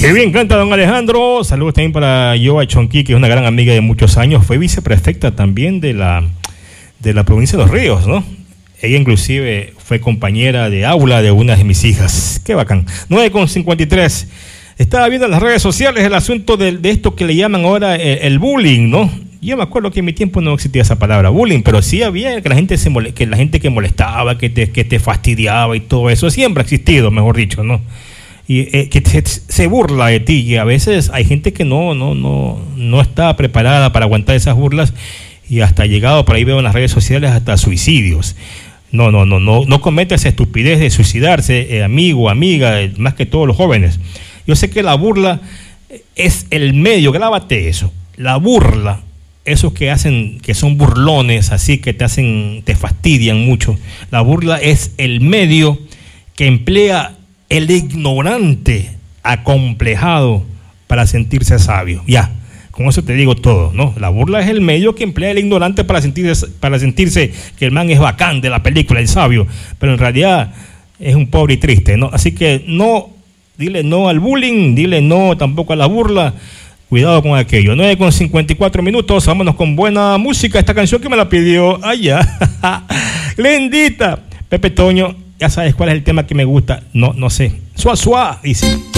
Qué bien canta don Alejandro. Saludos también para Yoa Chonqui, que es una gran amiga de muchos años. Fue viceprefecta también de la provincia de Los Ríos, ¿no? Ella inclusive fue compañera de aula de una de mis hijas. Qué bacán. 9:53. Estaba viendo en las redes sociales el asunto de esto que le llaman ahora el bullying, ¿no? Yo me acuerdo que en mi tiempo no existía esa palabra bullying, pero sí había que la gente que molestaba, que te fastidiaba y todo eso. Siempre ha existido, mejor dicho, ¿no? Y que se burla de ti, y a veces hay gente que no está preparada para aguantar esas burlas, y hasta ha llegado, por ahí veo en las redes sociales, hasta suicidios. No cometa esa estupidez de suicidarse, amigo, amiga, más que todos los jóvenes. Yo sé que la burla es el medio, grábate eso, la burla, esos que hacen, que son burlones, así que te fastidian mucho. La burla es el medio que emplea el ignorante acomplejado para sentirse sabio. Ya, con eso te digo todo, ¿no? La burla es el medio que emplea el ignorante para sentirse que el man es bacán de la película, el sabio, pero en realidad es un pobre y triste, ¿no? Así que no, dile no al bullying, dile no tampoco a la burla. Cuidado con aquello. 9:54, vámonos con buena música. Esta canción que me la pidió allá, Lindita, Pepe Toño. Ya sabes cuál es el tema que me gusta. No sé. Suá, suá. Y sí.